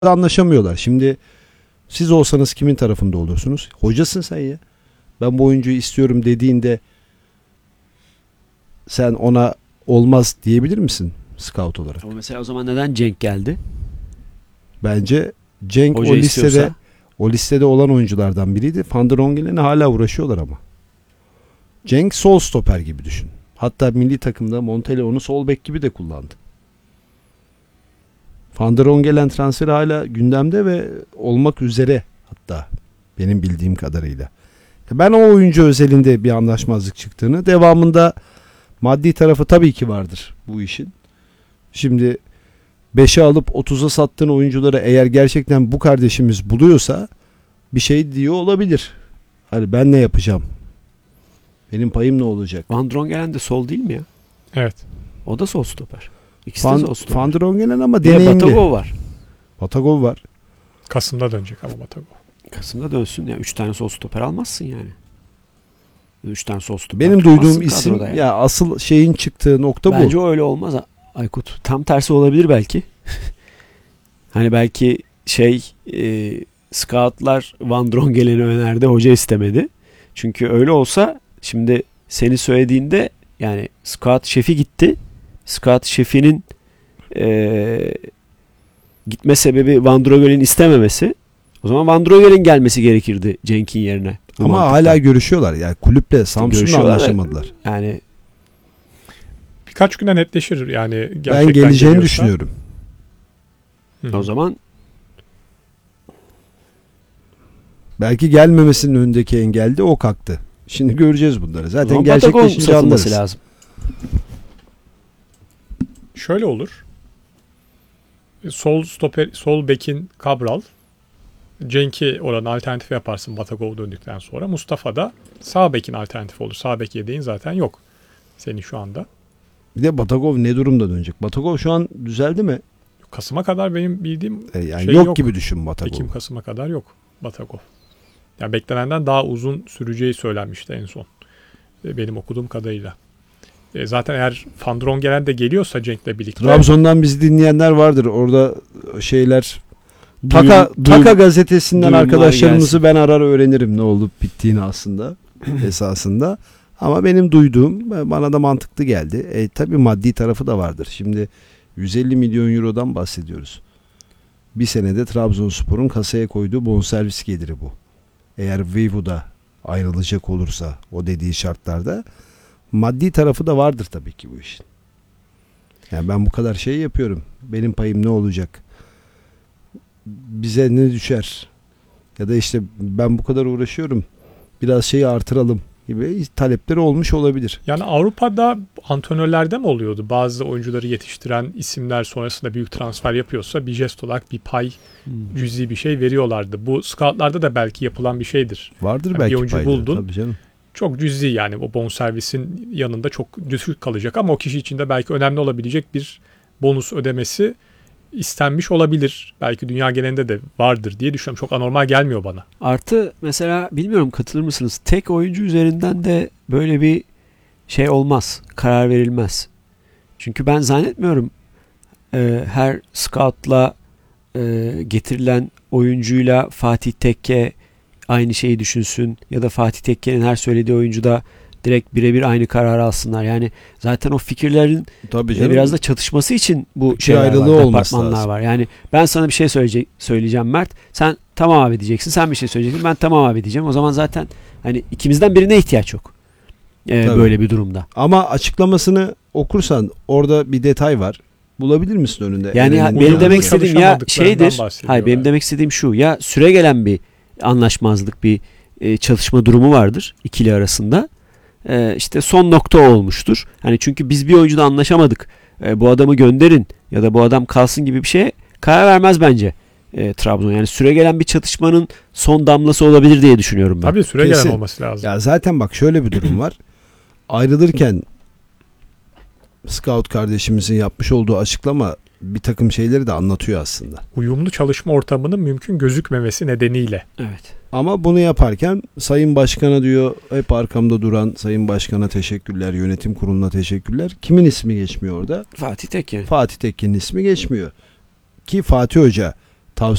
anlaşamıyorlar. Şimdi siz olsanız kimin tarafında olursunuz? Hocasın sen ya. Ben bu oyuncuyu istiyorum dediğinde sen ona olmaz diyebilir misin scout olarak? Ama mesela o zaman neden Cenk geldi? Bence Cenk Hoca istiyorsa... o listede olan oyunculardan biriydi. Van der Ongelen'e hala uğraşıyorlar ama. Cenk sol stoper gibi düşün. Hatta milli takımda Montella onu sol bek gibi de kullandı. Van der Ongelen transferi hala gündemde ve olmak üzere, hatta benim bildiğim kadarıyla. Ben o oyuncu özelinde bir anlaşmazlık çıktığını, devamında maddi tarafı tabii ki vardır bu işin. Şimdi 5'e alıp 30'a sattığın oyuncuları eğer gerçekten bu kardeşimiz buluyorsa bir şey diyor olabilir. Hani ben ne yapacağım? Benim payım ne olacak? Van der Ongelen de sol değil mi ya? Evet. O da sol stoper. İkisi de sol stoper. Van der Ongelen ama deneyimli. deneyimli. var. Batagov var. Kasım'da dönecek ama Batagov. Kasım'da dönsün ya. 3 tane sol stoper almazsın yani. 3 tane sol stoper. Benim duyduğum isim yani. Ya asıl şeyin çıktığı nokta Bence bu. öyle olmaz Aykut. Tam tersi olabilir belki. Hani belki scoutlar Van der Ongelen'i önerdi, hoca istemedi. Çünkü öyle olsa şimdi seni söylediğinde yani scout şefi gitti. Scout şefinin gitme sebebi Van der Ongelen'in istememesi. O zaman Van der Ongelen'in gelmesi gerekirdi Cenk'in yerine. Ama hala görüşüyorlar. Yani kulüple Samsun'la anlaşamadılar. Yani birkaç güne netleşir yani. Ben geleceğini geliyorsa düşünüyorum. O zaman belki gelmemesinin önündeki engelde o kalktı. Şimdi göreceğiz bunları. Zaten gerçekleşince anlarız. Lazım. Şöyle olur. Sol bekin Cabral, Cenk'i oranın alternatifi yaparsın Batagov döndükten sonra. Mustafa da sağ bekin alternatifi olur. Sağ bek yedeğin zaten yok senin şu anda. Bir de Batagov ne durumda dönecek? Batagov şu an düzeldi mi? Kasım'a kadar benim bildiğim yani yok gibi düşün Batagov. Ekim Kasım'a kadar yok Batagov. Yani beklenenden daha uzun süreceği söylenmişti en son. Benim okuduğum kadarıyla. Zaten eğer Van der Ongelen de geliyorsa Cenk'le birlikte. Trabzon'dan bizi dinleyenler vardır. Orada şeyler Taka gazetesinden arkadaşlarımızı gelsin. Ben arar öğrenirim ne olup bittiğini aslında esasında. Ama benim duyduğum bana da mantıklı geldi. Tabii maddi tarafı da vardır. Şimdi 150 milyon eurodan bahsediyoruz. Bir senede Trabzonspor'un kasaya koyduğu bonservis geliri bu. Eğer Veyvu'da ayrılacak olursa o dediği şartlarda maddi tarafı da vardır tabii ki bu işin. Yani ben bu kadar şey yapıyorum. Benim payım ne olacak? Bize ne düşer? Ya da işte ben bu kadar uğraşıyorum. Biraz şeyi artıralım gibi talepleri olmuş olabilir. Yani Avrupa'da antrenörlerde mi oluyordu? Bazı oyuncuları yetiştiren isimler sonrasında büyük transfer yapıyorsa bir jest olarak bir pay, cüzi bir şey veriyorlardı. Bu scoutlarda da belki yapılan bir şeydir. Vardır yani belki bir oyuncu payları, buldun. tabii canım. Çok cüzi yani o bonservisin yanında çok düşük kalacak ama o kişi için de belki önemli olabilecek bir bonus ödemesi istenmiş olabilir. Belki dünya genelinde de vardır diye düşünüyorum. Çok anormal gelmiyor bana. Artı mesela bilmiyorum katılır mısınız? Tek oyuncu üzerinden de böyle bir şey olmaz. Karar verilmez. Çünkü ben zannetmiyorum her scoutla getirilen oyuncuyla Fatih Tekke aynı şeyi düşünsün ya da Fatih Tekke'nin her söylediği oyuncu da direkt birebir aynı kararı alsınlar. Yani zaten o fikirlerin biraz da çatışması için bu şeyler var, departmanlar var. Yani ben sana bir şey söyleyeceğim Mert. Sen tamam abi diyeceksin. Sen bir şey söyleyeceksin. Ben tamam abi diyeceğim. O zaman zaten hani ikimizden birine ihtiyaç yok. Böyle bir durumda. Ama açıklamasını okursan orada bir detay var. Bulabilir misin önünde? Yani benim demek istediğim ya şeydir. Hayır benim demek istediğim şu. Ya süre gelen bir anlaşmazlık, bir çalışma durumu vardır ikili arasında. İşte son nokta olmuştur. Hani çünkü biz bir oyuncuda anlaşamadık. Bu adamı gönderin ya da bu adam kalsın gibi bir şeye karar vermez bence Trabzon. Yani süre gelen bir çatışmanın son damlası olabilir diye düşünüyorum ben. Tabii süre gelen olması lazım. Ya zaten bak şöyle bir durum var. Ayrılırken Scout kardeşimizin yapmış olduğu açıklama bir takım şeyleri de anlatıyor aslında. Uyumlu çalışma ortamının mümkün gözükmemesi nedeniyle. Evet. Ama bunu yaparken Sayın Başkan'a diyor, hep arkamda duran Sayın Başkan'a teşekkürler, yönetim kuruluna teşekkürler. Kimin ismi geçmiyor orada? Fatih Tekke. Fatih Tekke'nin ismi geçmiyor. Ki Fatih Hoca